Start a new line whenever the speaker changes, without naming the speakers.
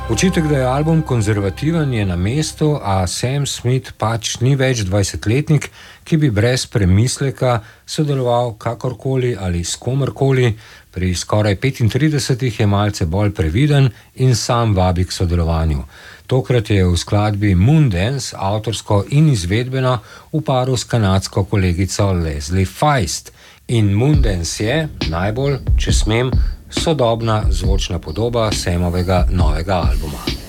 Očitek, da je album konzervativen, je na mestu, a Sam Smith pač ni več 20-letnik, ki bi brez premisleka sodeloval kakorkoli ali s komerkoli. Pri skoraj 35 je malce bolj previden in sam vabi k sodelovanju. Tokrat je v skladbi Moondance avtorsko in izvedbeno v paru s kanadsko kolegico Leslie Feist. In Moondance je, najbolj, če smem, sodobna zvočna podoba Samovega novega albuma.